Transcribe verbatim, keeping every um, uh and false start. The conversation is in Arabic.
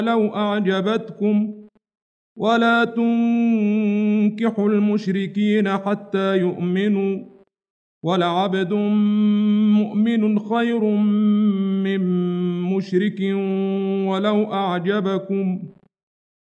لو أعجبتكم ولا تنكحوا المشركين حتى يؤمنوا ولعبد مؤمن خير من مشرك ولو أعجبكم